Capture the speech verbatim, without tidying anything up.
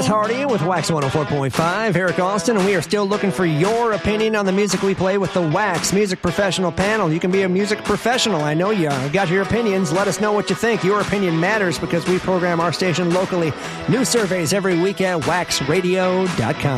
Chris Hardy with Wax one oh four point five, Eric Austin, and we are still looking for your opinion on the music we play with the Wax Music Professional Panel. You can be a music professional. I know you are. Got your opinions. Let us know what you think. Your opinion matters because we program our station locally. New surveys every week at wax radio dot com.